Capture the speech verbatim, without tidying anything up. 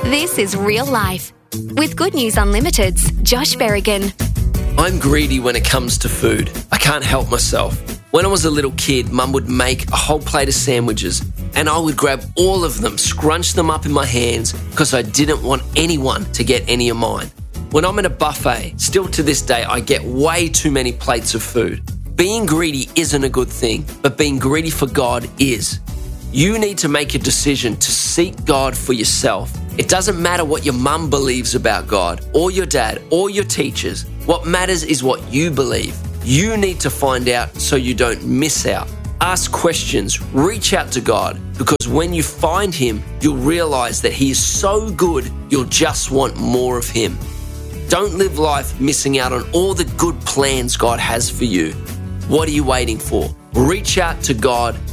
This is Real Life with Good News Unlimited's Josh Berrigan. I'm greedy when it comes to food. I can't help myself. When I was a little kid, Mum would make a whole plate of sandwiches and I would grab all of them, scrunch them up in my hands because I didn't want anyone to get any of mine. When I'm at a buffet, still to this day, I get way too many plates of food. Being greedy isn't a good thing, but being greedy for God is. You need to make a decision to seek God for yourself. It doesn't matter what your mum believes about God, or your dad, or your teachers. What matters is what you believe. You need to find out so you don't miss out. Ask questions, reach out to God, because when you find Him, you'll realize that He is so good, you'll just want more of Him. Don't live life missing out on all the good plans God has for you. What are you waiting for? Reach out to God